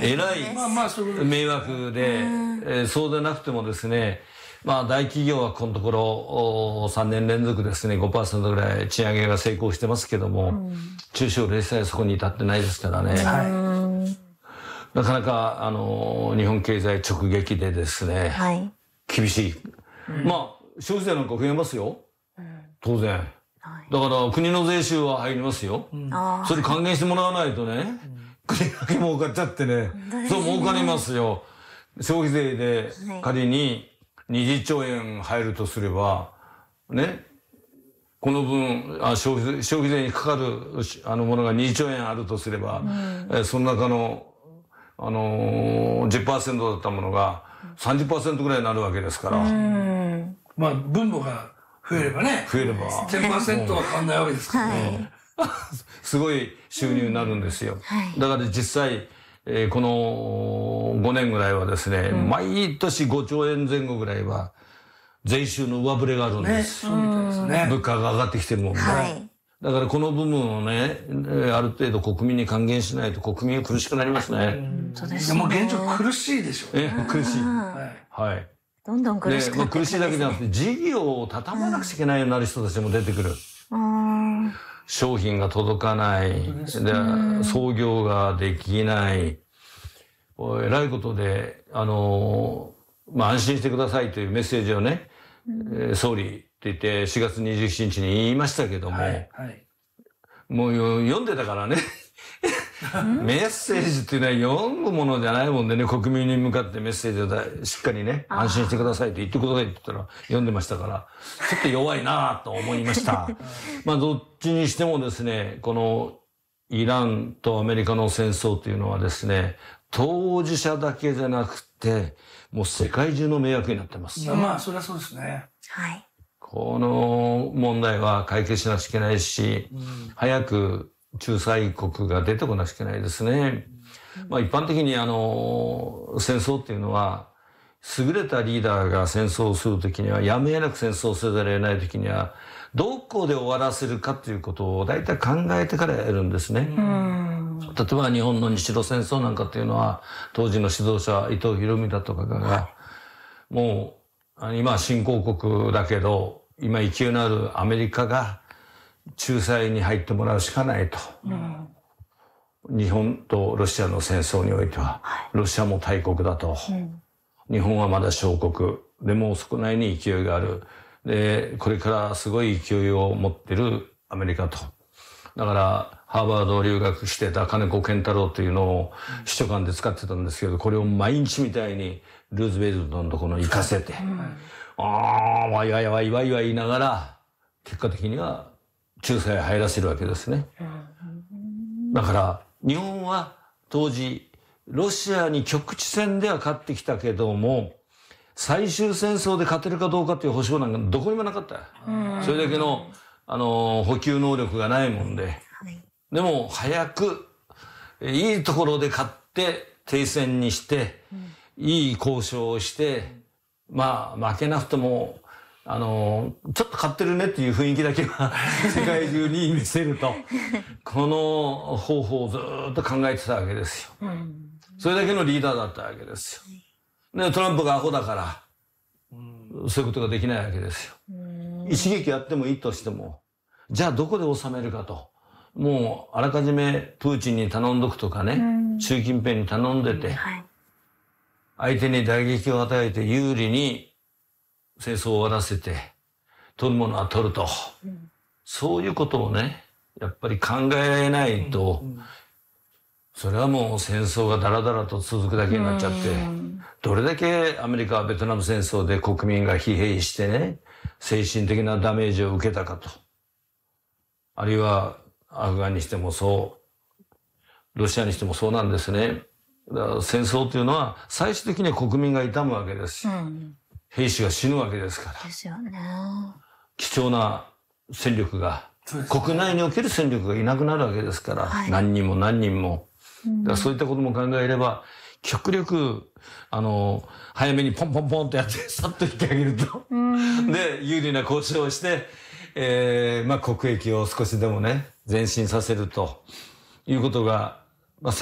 えらい迷惑で、そうでなくてもですね、大企業はこのところ3年連続ですね 5% ぐらい賃上げが成功してますけども、中小零細はそこに至ってないですからね、なかなか日本経済直撃でですね、厳しい、消費税なんか増えますよ、当然。だから国の税収は入りますよ。それ還元してもらわないとね、国だけ儲かっちゃってね、そう儲かりますよ。消費税で仮に20兆円入るとすれば、ね、この分、消費税にかかるものが20兆円あるとすれば、その中の、10% だったものが 30% ぐらいになるわけですから。 分母が増えればね。 増えれば。 10% は変わんないわけですからね。 すごい収入になるんですよ。だから実際、この5年ぐらいはですね、毎年5兆円前後ぐらいは税収の上振れがあるんです。物価が上がってきてるもんで。だからこの部分をね、ある程度国民に還元しないと国民は苦しくなりますね。 でも現状苦しいでしょうね。 苦しい。はい。 どんどん苦しくなってくるんですね。 苦しいだけじゃなくて、事業を畳まなくちゃいけないようになる人たちも出てくる。商品が届かない。で、創業ができない。えらいことで、安心してくださいというメッセージをね、総理って言って4月27日に言いましたけども、もう読んでたからね。メッセージっていうのは読むものじゃないもんでね、国民に向かってメッセージをしっかりね、安心してくださいって言ってくださいって言ったら読んでましたから、ちょっと弱いなと思いました。どっちにしてもですね、このイランとアメリカの戦争というのはですね、当事者だけじゃなくて、もう世界中の迷惑になってます。 そりゃそうですね。 この問題は解決しなくちゃいけないし、早く仲裁国が出てこなくちゃいけないですね。一般的に戦争っていうのは、優れたリーダーが戦争をするときには、やむを得なく戦争をせざるを得ないときには、どこで終わらせるかということを大体考えてからやるんですね。例えば日本の日露戦争なんかっていうのは、当時の指導者、伊藤博文だとかが、もう、今は新興国だけど、今勢いのあるアメリカが仲裁に入ってもらうしかないと。日本とロシアの戦争においては、ロシアも大国だと。日本はまだ小国。でもそこなりに勢いがある。で、これからすごい勢いを持ってるアメリカと。だから、ハーバードを留学してた金子健太郎というのを秘書官で使ってたんですけど、これを毎日みたいにルーズベルトのところに行かせて、わいわいわいわいわい言いながら、結果的には仲裁入らせるわけですね。だから、日本は当時、ロシアに局地戦では勝ってきたけども、最終戦争で勝てるかどうかっていう保証なんかどこにもなかった。それだけの、補給能力がないもんで。でも、早く、いいところで勝って、停戦にして、いい交渉をして、負けなくても、ちょっと勝ってるねっていう雰囲気だけは世界中に見せると、この方法をずっと考えてたわけですよ。それだけのリーダーだったわけですよ。で、トランプがアホだから、そういうことができないわけですよ。一撃やってもいいとしても、じゃあどこで収めるかと。もうあらかじめプーチンに頼んどくとかね、習近平に頼んでて、相手に打撃を与えて有利に戦争を終わらせて、取るものは取ると。そういうことをね、やっぱり考えないと、それはもう戦争がだらだらと続くだけになっちゃって、どれだけアメリカはベトナム戦争で国民が疲弊してね、精神的なダメージを受けたかと。あるいはアフガンにしてもそう、ロシアにしてもそうなんですね。だから戦争というのは最終的には国民が痛むわけです。兵士が死ぬわけですから。 ですよね。 貴重な戦力が、国内における戦力がいなくなるわけですから、何人も何人も。だからそういったことも考えれば、極力、早めにポンポンポンとやって、さっと引き上げると。で、有利な交渉をして、国益を少しでもね、前進させるということが